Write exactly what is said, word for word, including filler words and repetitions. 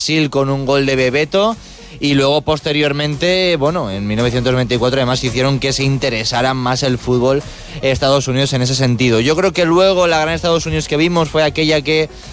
Brasil con un gol de Bebeto. Y luego posteriormente, bueno, en mil novecientos veinticuatro además hicieron que se interesara más el fútbol Estados Unidos en ese sentido. Yo creo que luego la gran Estados Unidos que vimos fue aquella que